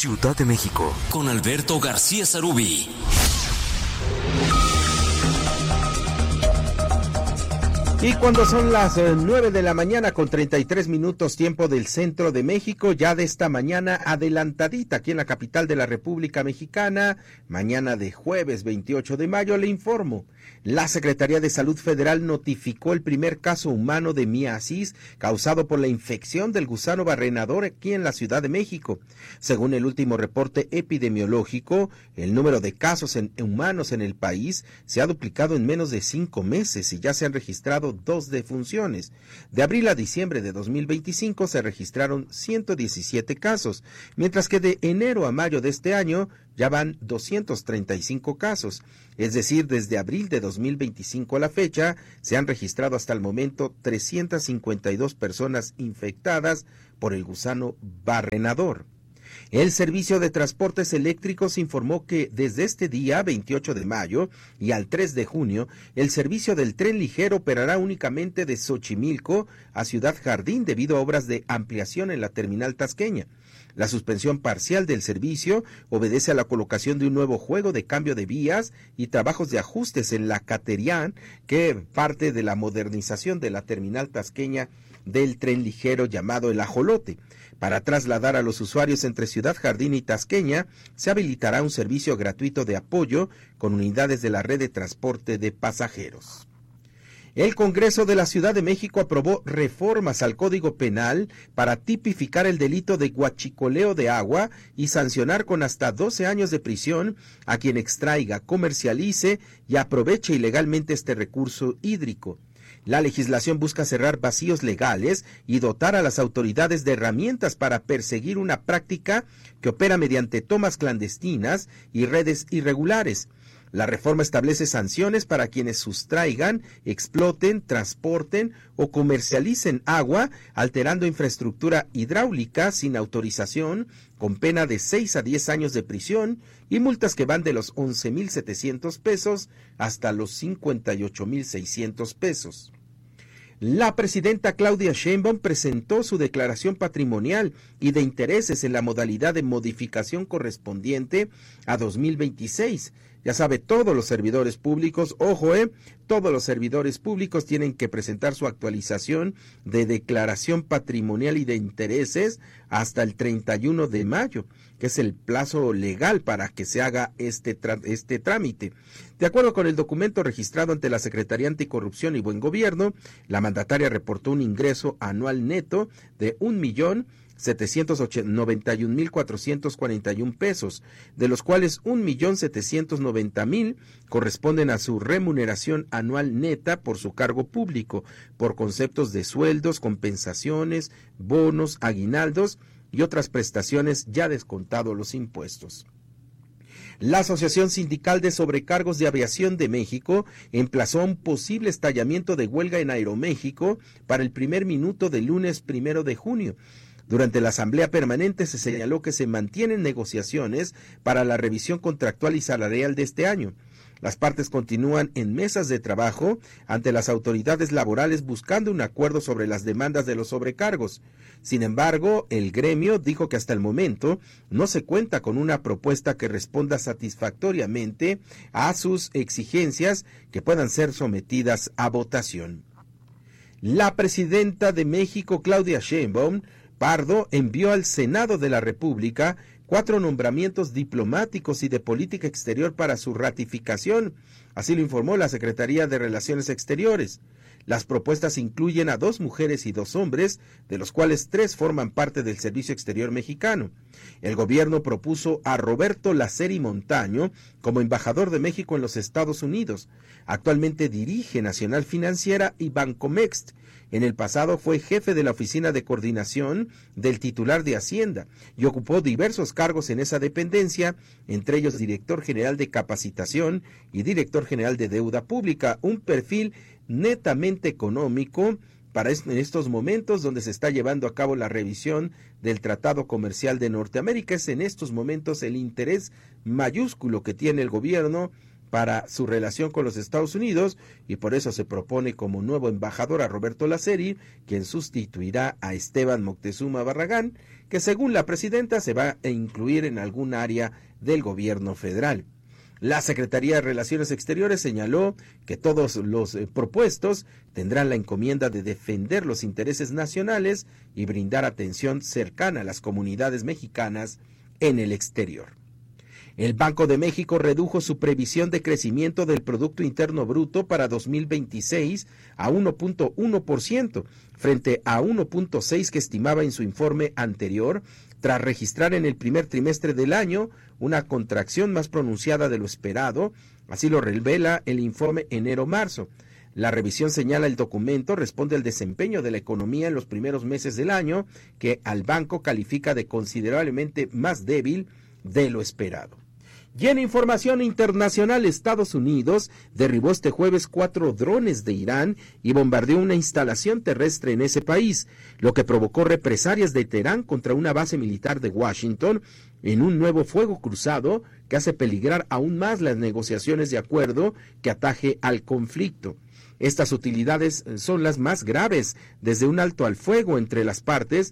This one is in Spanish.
Ciudad de México, con Alberto García Sarubí. Y cuando son las 9 de la mañana con 33 minutos tiempo del centro de México, ya de esta mañana adelantadita aquí en la capital de la República Mexicana, mañana de jueves 28 de mayo, le informo. La Secretaría de Salud Federal notificó el primer caso humano de miasis causado por la infección del gusano barrenador aquí en la Ciudad de México. Según el último reporte epidemiológico, el número de casos humanos en el país se ha duplicado en menos de 5 meses y ya se han registrado 2 defunciones. De abril a diciembre de 2025 se registraron 117 casos, mientras que de enero a mayo de este año ya van 235 casos. Es decir, desde abril de 2025 a la fecha, se han registrado hasta el momento 352 personas infectadas por el gusano barrenador. El Servicio de Transportes Eléctricos informó que desde este día 28 de mayo y al 3 de junio, el servicio del tren ligero operará únicamente de Xochimilco a Ciudad Jardín debido a obras de ampliación en la terminal tasqueña. La suspensión parcial del servicio obedece a la colocación de un nuevo juego de cambio de vías y trabajos de ajustes en la Caterian, que parte de la modernización de la terminal tasqueña del tren ligero llamado El Ajolote. Para trasladar a los usuarios entre Ciudad Jardín y Tasqueña, se habilitará un servicio gratuito de apoyo con unidades de la red de transporte de pasajeros. El Congreso de la Ciudad de México aprobó reformas al Código Penal para tipificar el delito de huachicoleo de agua y sancionar con hasta 12 años de prisión a quien extraiga, comercialice y aproveche ilegalmente este recurso hídrico. La legislación busca cerrar vacíos legales y dotar a las autoridades de herramientas para perseguir una práctica que opera mediante tomas clandestinas y redes irregulares. La reforma establece sanciones para quienes sustraigan, exploten, transporten o comercialicen agua, alterando infraestructura hidráulica sin autorización, con pena de 6 a 10 años de prisión y multas que van de los 11,700 pesos hasta los 58,600 pesos. La presidenta Claudia Sheinbaum presentó su declaración patrimonial y de intereses en la modalidad de modificación correspondiente a 2026. Ya sabe, todos los servidores públicos, todos los servidores públicos tienen que presentar su actualización de declaración patrimonial y de intereses hasta el 31 de mayo, que es el plazo legal para que se haga este trámite. De acuerdo con el documento registrado ante la Secretaría Anticorrupción y Buen Gobierno, la mandataria reportó un ingreso anual neto de 1,791,441 pesos, de los cuales 1,790,000 corresponden a su remuneración anual neta por su cargo público, por conceptos de sueldos, compensaciones, bonos, aguinaldos y otras prestaciones ya descontados los impuestos. La Asociación Sindical de Sobrecargos de Aviación de México emplazó a un posible estallamiento de huelga en Aeroméxico para el primer minuto del lunes 1 de junio. Durante la asamblea permanente se señaló que se mantienen negociaciones para la revisión contractual y salarial de este año. Las partes continúan en mesas de trabajo ante las autoridades laborales buscando un acuerdo sobre las demandas de los sobrecargos. Sin embargo, el gremio dijo que hasta el momento no se cuenta con una propuesta que responda satisfactoriamente a sus exigencias que puedan ser sometidas a votación. La presidenta de México, Claudia Sheinbaum Pardo, envió al Senado de la República 4 nombramientos diplomáticos y de política exterior para su ratificación, así lo informó la Secretaría de Relaciones Exteriores. Las propuestas incluyen a 2 mujeres y 2 hombres, de los cuales 3 forman parte del Servicio Exterior mexicano. El gobierno propuso a Roberto Laceri Montaño como embajador de México en los Estados Unidos. Actualmente dirige Nacional Financiera y Bancomext. En el pasado fue jefe de la Oficina de Coordinación del titular de Hacienda y ocupó diversos cargos en esa dependencia, entre ellos director general de capacitación y director general de deuda pública, un perfil netamente económico para en estos momentos donde se está llevando a cabo la revisión del Tratado Comercial de Norteamérica. Es en estos momentos el interés mayúsculo que tiene el gobierno para su relación con los Estados Unidos y por eso se propone como nuevo embajador a Roberto Laceri, quien sustituirá a Esteban Moctezuma Barragán, que según la presidenta se va a incluir en algún área del gobierno federal. La Secretaría de Relaciones Exteriores señaló que todos los propuestos tendrán la encomienda de defender los intereses nacionales y brindar atención cercana a las comunidades mexicanas en el exterior. El Banco de México redujo su previsión de crecimiento del Producto Interno Bruto para 2026 a 1.1%, frente a 1.6% que estimaba en su informe anterior, tras registrar en el primer trimestre del año una contracción más pronunciada de lo esperado, así lo revela el informe enero-marzo. La revisión, señala el documento, responde al desempeño de la economía en los primeros meses del año, que al banco califica de considerablemente más débil de lo esperado. Y en información internacional, Estados Unidos derribó este jueves 4 drones de Irán y bombardeó una instalación terrestre en ese país, lo que provocó represalias de Teherán contra una base militar de Washington en un nuevo fuego cruzado que hace peligrar aún más las negociaciones de acuerdo que ataje al conflicto. Estas utilidades son las más graves desde un alto al fuego entre las partes